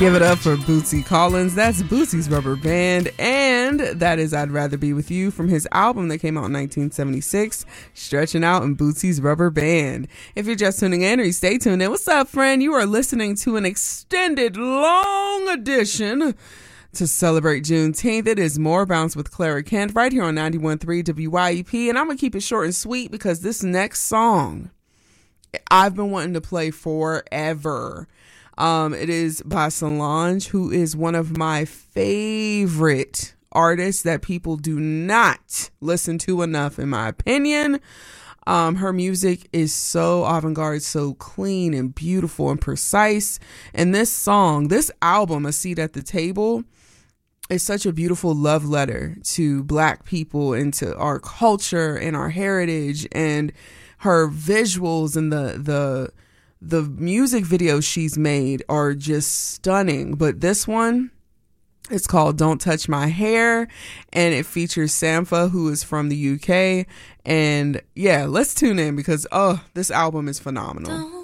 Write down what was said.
Give it up for Bootsy Collins. That's Bootsy's Rubber Band. And that is I'd Rather Be With You from his album that came out in 1976, Stretching Out in Bootsy's Rubber Band. If you're just tuning in or you stay tuned in, what's up, friend? You are listening to an extended long edition to celebrate Juneteenth. It is More Bounce with Clara Kent right here on 91.3 WYEP. And I'm going to keep it short and sweet because this next song I've been wanting to play forever. It is by Solange, who is one of my favorite artists that people do not listen to enough, in my opinion. Her music is so avant-garde, so clean and beautiful and precise. And this song, this album, A Seat at the Table, is such a beautiful love letter to Black people and to our culture and our heritage. And her visuals and the music videos she's made are just stunning. But this one, it's called Don't Touch My Hair, and it features Sampha, who is from the UK. And yeah, let's tune in because, this album is phenomenal.